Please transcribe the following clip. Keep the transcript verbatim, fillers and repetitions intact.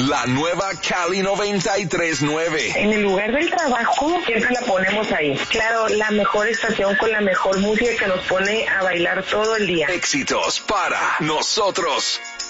La nueva Cali noventa y tres punto nueve. En el lugar del trabajo siempre la ponemos ahí. Claro, la mejor estación con la mejor música que nos pone a bailar todo el día. Éxitos para nosotros.